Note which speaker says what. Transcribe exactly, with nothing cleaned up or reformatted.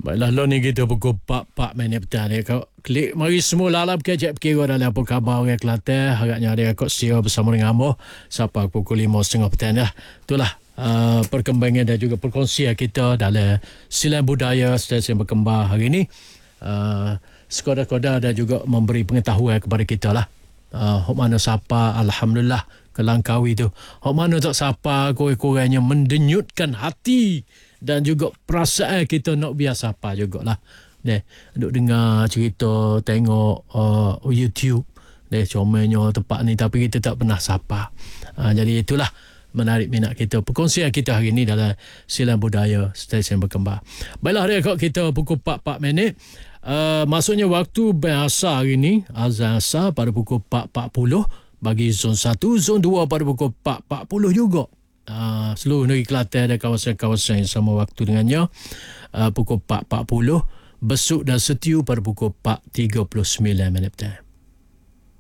Speaker 1: Baiklah, lo ni kita pukul empat minit petang ni. Kau klik mari semua lalap ke cek kira dalam apa khabar orang Kelantan. Harapnya ada kau siap bersama dengan Amor sampai pukul lima setengah petang dah. Itulah uh, perkembangan dan juga perkongsian kita dalam Silang Budaya Stesen Berkembang hari ini. Uh, Sekolah-kodah dan juga memberi pengetahuan kepada kita lah. Uh, hok mana siapa, Alhamdulillah, kelangkawi tu. Hok mana tak siapa, kurang-kurangnya mendenyutkan hati dan juga perasaan kita nak biar siapa jugalah. Deh, duk dengar cerita, tengok uh, YouTube. Deh, comelnya tempat ni tapi kita tak pernah siapa. Uh, jadi itulah menarik minat kita. Perkongsian kita hari ini dalam Silang Budaya Stesen Berkembang. Baiklah, dia kok kita pukul empat minit. Uh, maksudnya waktu bahasa hari ini, azan asar pada pukul empat empat puluh. Bagi zon satu, zon dua pada pukul empat empat puluh juga. Uh, seluruh negeri Kelantan dan kawasan-kawasan yang sama waktu dengannya. Uh, pukul empat empat puluh. Besuk dan Setiu pada pukul empat tiga puluh sembilan minit.